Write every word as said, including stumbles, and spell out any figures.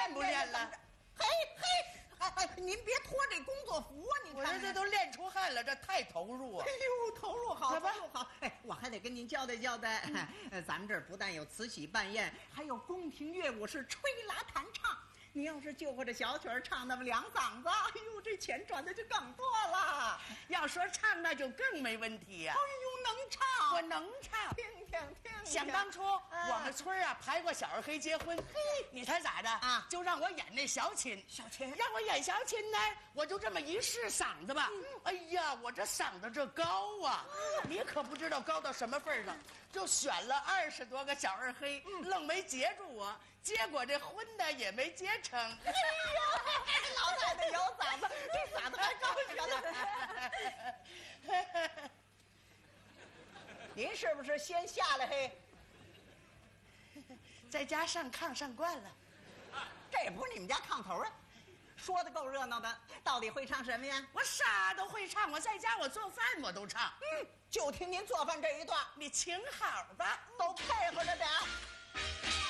练不练了？ 嘿嘿。哎哎，您别脱这工作服啊！你看， 我这这都练出汗了，这太投入啊！ 哎呦，投入好，投入好！哎，我还得跟您交代交代，呃，咱们这儿不但有慈禧办宴，还有宫廷乐舞是吹拉弹唱。你要是就会这小曲儿唱那么两嗓子，哎呦，这钱赚的就更多了。 要说唱，那就更没问题呀、啊。 哎呦，能唱， 我能唱。 听听听。 想当初、啊、我们村啊排过小二黑结婚，嘿，你猜咋的啊？ 就让我演那小琴， 小琴让我演小琴呢，我就这么一试嗓子吧。嗯、哎呀，我这嗓子这高啊，嗯、你可不知道高到什么份上。就选了二十多个小二黑，嗯、愣没接住我，结果这婚呢也没结成。哎呀，老太太有嗓子，这嗓子还高着呢。您是不是先下来嘿？ 在家上炕上惯了， 这也不是你们家炕头啊。说的够热闹的，到底会唱什么呀？ 我啥都会唱，我在家我做饭我都唱。 嗯，就听您做饭这一段， 你请好吧， 都配合着点。